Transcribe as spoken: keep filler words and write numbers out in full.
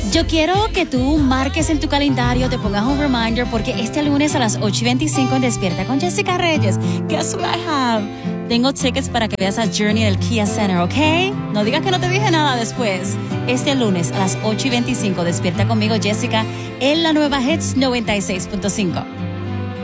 Yo quiero que tú marques en tu calendario, te pongas un reminder, porque este lunes a las ocho y veinticinco en Despierta con Jessica Reyes. Guess what I have? Tengo tickets para que veas a Journey en el Kia Center, ¿ok? No digas que no te dije nada después. Este lunes a las ocho y veinticinco, Despierta conmigo, Jessica, en la nueva Hits noventa y seis punto cinco.